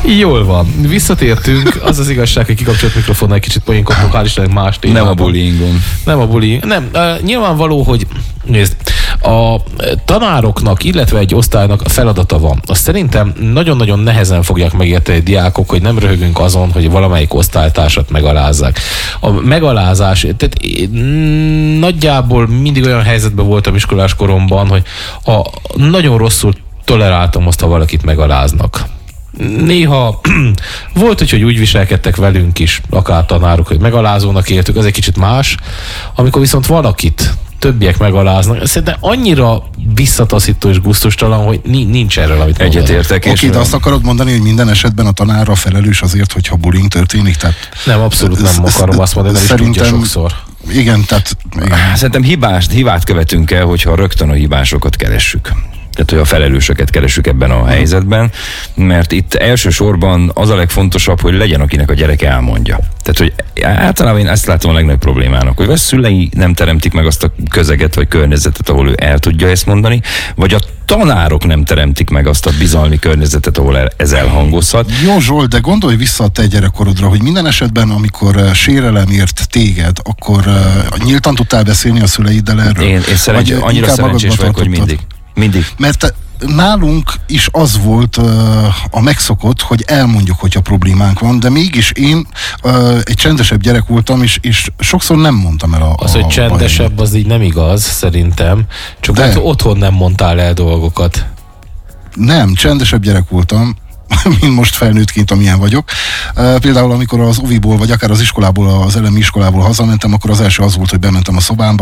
Jól van, visszatértünk. Az az igazság, hogy kikapcsolt mikrofonnal egy kicsit poénkodtunk, hál' Istennek más témában. Nem a bullyingon. Nem a bullying. Nem, nyilvánvaló, hogy nézd, a tanároknak, illetve egy osztálynak a feladata van. Azt szerintem nagyon-nagyon nehezen fogják megérteni a diákok, hogy nem röhögünk azon, hogy valamelyik osztálytársat megalázzák. A megalázás, tehát nagyjából mindig olyan helyzetben voltam iskolás koromban, hogy nagyon rosszul toleráltam azt, ha valakit megaláznak. Néha volt, hogy úgy viselkedtek velünk is, akár tanárok, hogy megalázónak értük, az egy kicsit más. Amikor viszont valakit többiek megaláznak, szerintem annyira visszataszító és gusztustalan, hogy nincs erről, amit mondani. Egyetértek. Oké, de azt akarod mondani, hogy minden esetben a tanárra felelős azért, hogyha bullying történik? Tehát nem, abszolút nem akarom azt mondani, nem is tudja sokszor. Igen, tehát... Igen. Szerintem hibát követünk el, hogyha rögtön a hibásokat keressük. Tehát, hogy a felelősöket keresünk ebben a helyzetben, mert itt elsősorban az a legfontosabb, hogy legyen, akinek a gyereke elmondja. Tehát, hogy általában én ezt látom a legnagyobb problémának, hogy vagy szülei nem teremtik meg azt a közeget, vagy környezetet, ahol ő el tudja ezt mondani, vagy a tanárok nem teremtik meg azt a bizalmi környezetet, ahol ez elhangozhat. Jó, Zsolt, de gondolj vissza a te gyerekkorodra, hogy minden esetben, amikor sérelem ért téged, akkor nyíltan tudtál beszélni a szüleiddel erről? Én annyira szerencsés vagyok, hogy mindig. Mert nálunk is az volt a megszokott, hogy elmondjuk, hogyha problémánk van, de mégis én egy csendesebb gyerek voltam, és sokszor nem mondtam el az, hogy csendesebb, bajom. Az így nem igaz, szerintem. Csak otthon nem mondtál el dolgokat. Nem, csendesebb gyerek voltam, mint most felnőttként, amilyen vagyok. Például amikor az oviból, vagy akár az iskolából, az elemi iskolából hazamentem, akkor az első az volt, hogy bementem a szobámba,